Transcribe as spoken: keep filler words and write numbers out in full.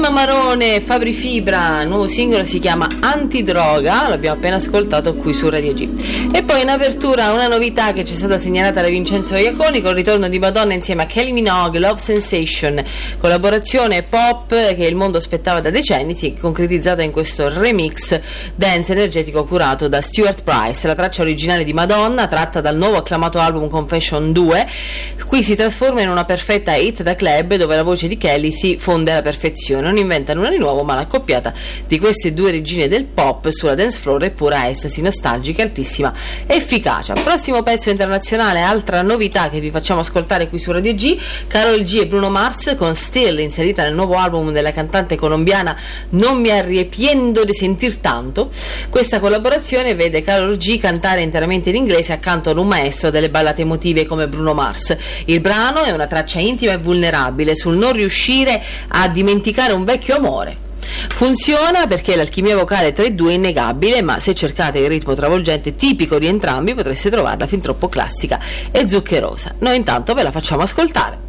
Emma Marone, Fabri Fibra, il nuovo singolo si chiama Antidroga, l'abbiamo appena ascoltato qui su Radio G. E poi in apertura una novità che ci è stata segnalata da Vincenzo Iaconi con il ritorno di Madonna insieme a Kylie Minogue, Love Sensation, collaborazione pop che il mondo aspettava da decenni, si è concretizzata in questo remix dance energetico curato da Stuart Price. La traccia originale di Madonna, tratta dal nuovo acclamato album Confession due, qui si trasforma in una perfetta hit da club dove la voce di Kelly si fonde alla perfezione. Non inventa nulla di nuovo, ma l'accoppiata di queste due regine del pop sulla dance floor è pura estasi nostalgica, altissima efficacia. Prossimo pezzo internazionale, altra novità che vi facciamo ascoltare qui su Radio G, Karol G e Bruno Mars con Still, inserita nel nuovo album della cantante colombiana Non mi arrepiento di sentir tanto. Questa collaborazione vede Karol G cantare interamente in inglese accanto ad un maestro delle ballate emotive come Bruno Mars. Il brano è una traccia intima e vulnerabile sul non riuscire a dimenticare un vecchio amore. Funziona perché l'alchimia vocale tra i due è innegabile, ma se cercate il ritmo travolgente tipico di entrambi potreste trovarla fin troppo classica e zuccherosa. Noi intanto ve la facciamo ascoltare.